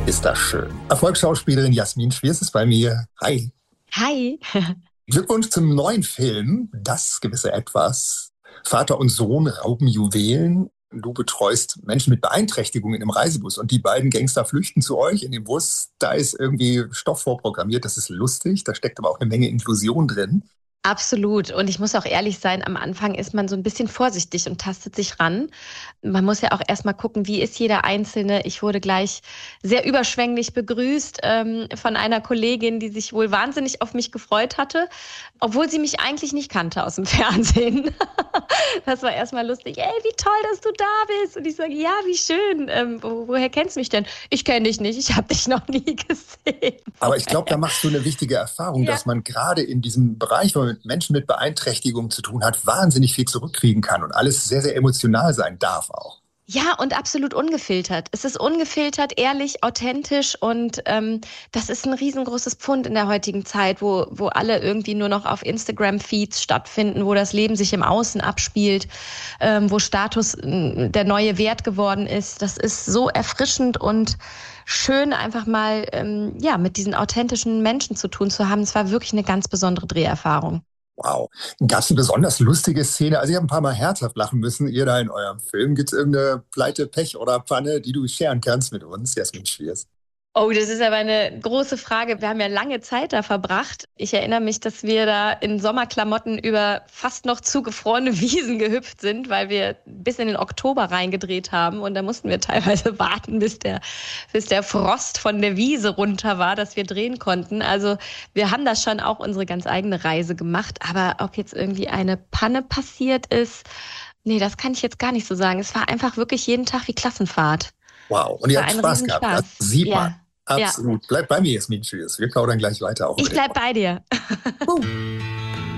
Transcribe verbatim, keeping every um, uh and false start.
Ist das schön. Erfolgsschauspielerin Jasmin Schwiers ist bei mir. Hi. Hi. Glückwunsch zum neuen Film, Das gewisse Etwas. Vater und Sohn rauben Juwelen. Du betreust Menschen mit Beeinträchtigungen im Reisebus und die beiden Gangster flüchten zu euch in den Bus. Da ist irgendwie Stoff vorprogrammiert, das ist lustig, da steckt aber auch eine Menge Inklusion drin. Absolut. Und ich muss auch ehrlich sein, am Anfang ist man so ein bisschen vorsichtig und tastet sich ran. Man muss ja auch erstmal gucken, wie ist jeder Einzelne. Ich wurde gleich sehr überschwänglich begrüßt ähm, von einer Kollegin, die sich wohl wahnsinnig auf mich gefreut hatte, obwohl sie mich eigentlich nicht kannte aus dem Fernsehen. Das war erstmal lustig. Ey, wie toll, dass du da bist. Und ich sage, ja, wie schön. Ähm, wo, woher kennst du mich denn? Ich kenne dich nicht, ich habe dich noch nie gesehen. Aber ich glaube, da machst du eine wichtige Erfahrung, ja. Dass man gerade in diesem Bereich, wo man mit Menschen mit Beeinträchtigung zu tun hat, wahnsinnig viel zurückkriegen kann und alles sehr, sehr emotional sein darf auch. Ja, und absolut ungefiltert. Es ist ungefiltert, ehrlich, authentisch und ähm, das ist ein riesengroßes Pfund in der heutigen Zeit, wo, wo alle irgendwie nur noch auf Instagram-Feeds stattfinden, wo das Leben sich im Außen abspielt, ähm, wo Status äh, der neue Wert geworden ist. Das ist so erfrischend und schön, einfach mal ähm, ja, mit diesen authentischen Menschen zu tun zu haben. Es war wirklich eine ganz besondere Dreherfahrung. Wow. Gab es eine besonders lustige Szene? Also ich habe ein paar Mal herzhaft lachen müssen. Ihr da in eurem Film. Gibt es irgendeine Pleite, Pech oder Panne, die du scheren kannst mit uns, Jasmin Schwiers? Oh, das ist aber eine große Frage. Wir haben ja lange Zeit da verbracht. Ich erinnere mich, dass wir da in Sommerklamotten über fast noch zugefrorene Wiesen gehüpft sind, weil wir bis in den Oktober reingedreht haben. Und da mussten wir teilweise warten, bis der, bis der Frost von der Wiese runter war, dass wir drehen konnten. Also wir haben da schon auch unsere ganz eigene Reise gemacht. Aber ob jetzt irgendwie eine Panne passiert ist, nee, das kann ich jetzt gar nicht so sagen. Es war einfach wirklich jeden Tag wie Klassenfahrt. Wow, und ihr habt Spaß gehabt. Das sieht man. Ja. Absolut. Ja. Bleib bei mir, Jasmin Schwiers. Wir plaudern gleich weiter. Auch ich bleib bei dir. uh.